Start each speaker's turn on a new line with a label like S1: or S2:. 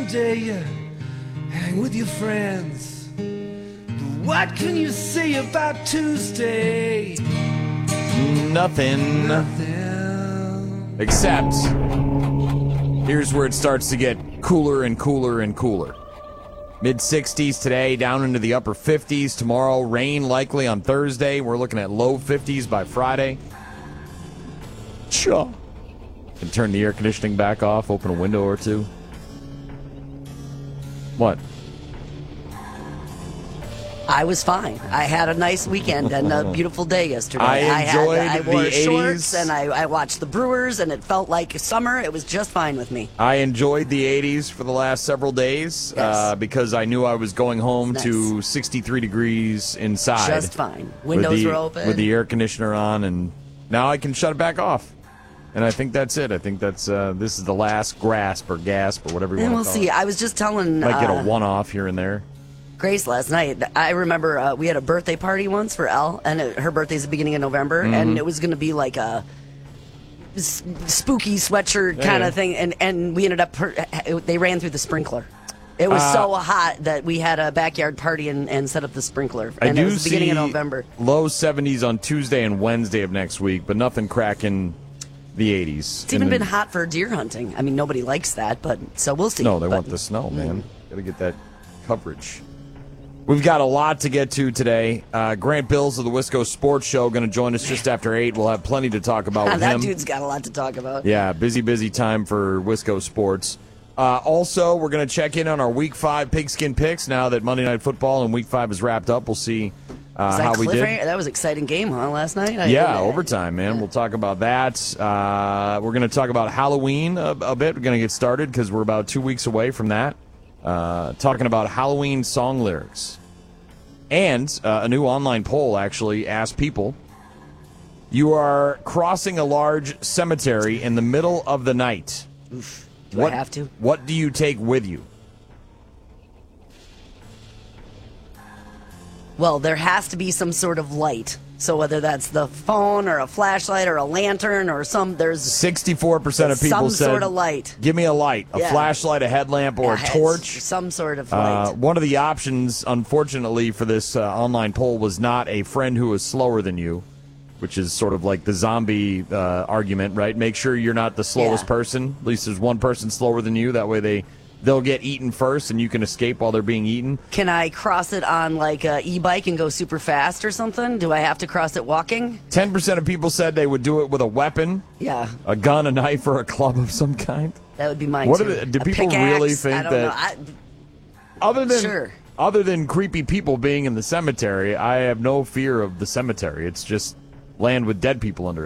S1: Monday you hang with your friends. But what can you say about Tuesday?
S2: Nothing. Except, here's where it starts to get cooler and cooler and cooler. Mid-60s today, down into the upper 50s. Tomorrow, rain likely on Thursday. We're looking at low 50s by Friday. Cha. Can turn the air conditioning back off, open a window or two. What?
S3: I was fine. I had a nice weekend and a beautiful day yesterday.
S2: I
S3: wore
S2: the
S3: shorts
S2: 80s.
S3: and I watched the Brewers, and it felt like summer. It was just fine with me.
S2: I enjoyed the 80s for the last several days because I knew I was going home to 63 degrees inside.
S3: Just fine. Windows were open.
S2: With the air conditioner on, and now I can shut it back off. And I think that's it. I think that's this is the last grasp or gasp or whatever you want to call it.
S3: And we'll see. I was just telling...
S2: Might get a one-off here and there.
S3: Grace last night. I remember we had a birthday party once for Elle, and her birthday's the beginning of November, and it was going to be like a spooky sweatshirt kind of thing, and we ended up, they ran through the sprinkler. It was so hot that we had a backyard party and set up the sprinkler, and it was the beginning of November.
S2: Low 70s on Tuesday and Wednesday of next week, but nothing cracking the 80s.
S3: It's even been hot for deer hunting. I mean, nobody likes that, but so we'll see.
S2: No, they want the snow, man. Got to get that coverage. We've got a lot to get to today. Grant Bills of the Wisco Sports Show going to join us just after 8. We'll have plenty to talk about with
S3: that
S2: him.
S3: That dude's got a lot to talk about.
S2: Yeah, busy time for Wisco Sports. Also, we're going to check in on our Week 5 pigskin picks now that Monday Night Football and Week 5 is wrapped up. We'll see how we did.
S3: That was an exciting game, huh, last night?
S2: Overtime, man. We'll talk about that. We're going to talk about Halloween a bit. We're going to get started because we're about 2 weeks away from that. Talking about Halloween song lyrics. And a new online poll actually asked people, you are crossing a large cemetery in the middle of the night.
S3: Oof. Do I have to?
S2: What do you take with you?
S3: Well, there has to be some sort of light. So whether that's the phone or a flashlight or a lantern or there's
S2: 64% of people
S3: some
S2: said
S3: sort of light.
S2: Give me a light, a flashlight, a headlamp, or a torch.
S3: Some sort of light.
S2: One of the options, unfortunately, for this online poll was not a friend who is slower than you, which is sort of like the zombie argument, right? Make sure you're not the slowest person. At least there's one person slower than you. That way they'll get eaten first, and you can escape while they're being eaten.
S3: Can I cross it on like an e-bike and go super fast or something? Do I have to cross it walking?
S2: 10% of people said they would do it with a weapon.
S3: Yeah.
S2: A gun, a knife, or a club of some kind.
S3: That would be mine,
S2: do people really think that? Other than creepy people being in the cemetery, I have no fear of the cemetery. It's just land with dead people under it.